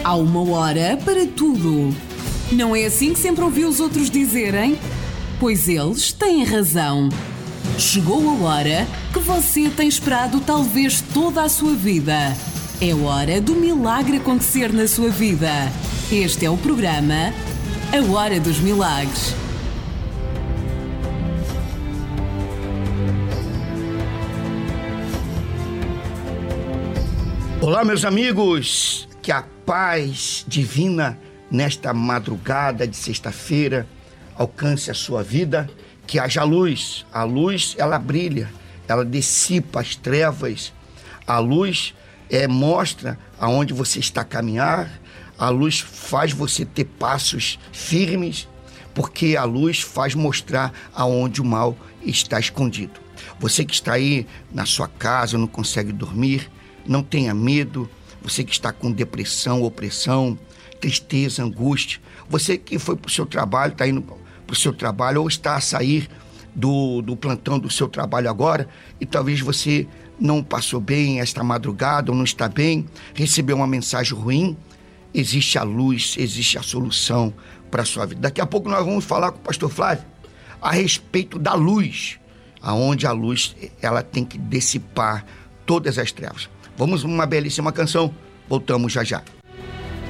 Há uma hora para tudo. Não é assim que sempre ouvi os outros dizerem? Pois eles têm razão. Chegou a hora que você tem esperado talvez toda a sua vida. É hora do milagre acontecer na sua vida. Este é o programa A Hora dos Milagres. Olá, meus amigos, que a paz divina nesta madrugada de sexta-feira alcance a sua vida, que haja luz. A luz, ela brilha, ela dissipa as trevas. A luz mostra aonde você está a caminhar. A luz faz você ter passos firmes, porque a luz faz mostrar aonde o mal está escondido. Você que está aí na sua casa, não consegue dormir, não tenha medo. Você que está com depressão, opressão, tristeza, angústia. Você que foi para o seu trabalho, está indo para o seu trabalho ou está a sair do plantão do seu trabalho agora e talvez você não passou bem esta madrugada ou não está bem, recebeu uma mensagem ruim. Existe a luz, existe a solução para a sua vida. Daqui a pouco nós vamos falar com o pastor Flávio a respeito da luz, aonde a luz ela tem que dissipar todas as trevas. Vamos uma belíssima canção, voltamos já já.